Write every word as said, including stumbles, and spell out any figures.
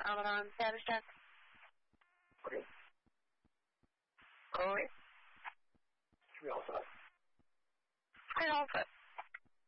Avalon status check. Okay. Code. Should be all set. It's all set.